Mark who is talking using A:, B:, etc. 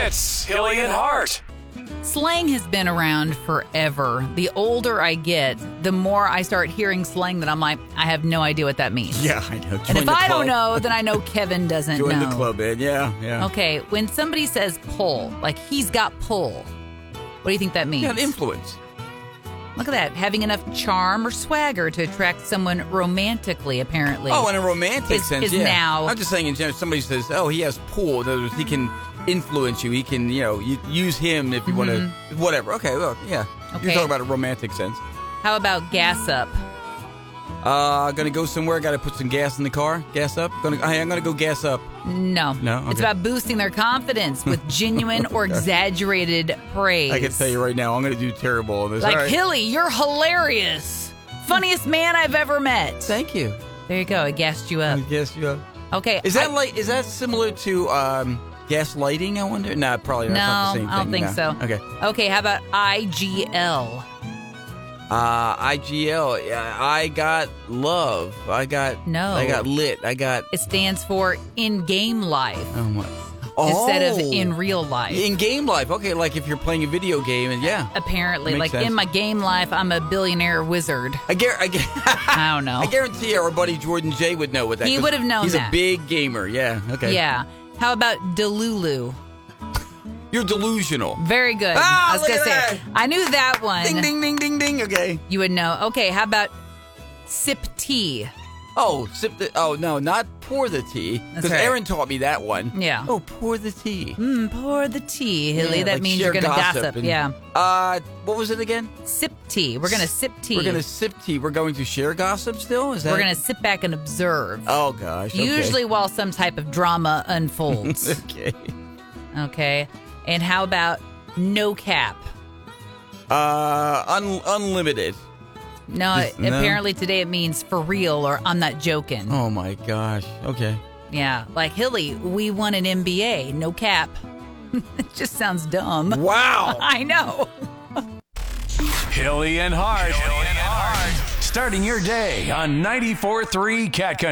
A: It's Hilly and Hart.
B: Slang has been around forever. The older I get, the more I start hearing slang that I'm like, I have no idea what that means.
C: Yeah, I know.
B: And if I don't know, then I know Kevin doesn't know.
C: Join the club, Ed. Yeah.
B: Okay, when somebody says pull, like he's got pull, what do you think that means?
C: Yeah, influence.
B: Look at that, having enough charm or swagger to attract someone romantically, apparently.
C: Oh, in a romantic sense,
B: is
C: yeah.
B: now.
C: I'm just saying, in general, somebody says, oh, he has pull. In other words, he can influence you. He can, use him if you want to, whatever. Okay, well, yeah.
B: Okay.
C: You're talking about a romantic sense.
B: How about gas up?
C: Gonna go somewhere, gotta put some gas in the car. Gas up? I'm gonna go gas up.
B: No.
C: Okay.
B: It's about boosting their confidence with genuine or exaggerated praise.
C: I can tell you right now, I'm gonna do terrible on this.
B: Like,
C: All right.
B: Hilly, you're hilarious. Funniest man I've ever met.
C: Thank you.
B: There you go. I gassed you up.
C: I guess you have.
B: Okay.
C: Is that similar to gaslighting, I wonder? Nah, probably not.
B: No,
C: It's not the same thing.
B: I don't think so.
C: Okay.
B: Okay, how about IGL?
C: IGL. Yeah, I got love. I got lit.
B: It stands for in game life
C: Oh my.
B: instead of in real life.
C: In game life. Okay, like if you're playing a video game, and yeah.
B: Apparently,
C: Makes
B: like
C: sense.
B: in my game life, I'm a billionaire wizard.
C: I
B: I don't know.
C: I guarantee our buddy Jordan J would know what that.
B: He
C: 'cause
B: would have known
C: He's
B: that.
C: a big gamer. Yeah. Okay.
B: Yeah. How about Delulu?
C: You're delusional.
B: Very good.
C: Ah,
B: I was
C: look
B: gonna
C: at
B: say
C: that.
B: I knew that one.
C: Ding ding ding ding ding. Okay.
B: You would know. Okay, how about sip tea?
C: Oh, no, not pour the tea. Because
B: right.
C: Aaron taught me that one.
B: Yeah.
C: Oh, pour the tea.
B: Pour the tea, Hilly.
C: Yeah,
B: that
C: like
B: means
C: share
B: you're gonna gossip.
C: and-
B: Yeah.
C: What was it again?
B: Sip tea. We're gonna sip tea.
C: We're gonna sip tea. We're going to share gossip still? Is that?
B: We're gonna sit back and observe.
C: Oh gosh. Okay.
B: Usually while some type of drama unfolds.
C: Okay.
B: Okay. And how about no cap?
C: Unlimited.
B: No,
C: No.
B: apparently today it means for real or I'm not joking.
C: Oh my gosh. Okay.
B: Yeah. Like, Hilly, we won an NBA. No cap. It just sounds dumb.
C: Wow.
B: I know.
A: Hilly and Hart. Starting your day on 94.3 Cat Country.